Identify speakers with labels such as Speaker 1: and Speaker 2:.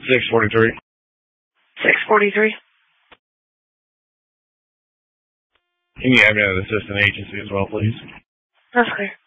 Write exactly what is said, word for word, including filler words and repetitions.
Speaker 1: six forty-three.
Speaker 2: six forty-three.
Speaker 1: Can you have me at an assistant agency as well, please?
Speaker 2: That's clear.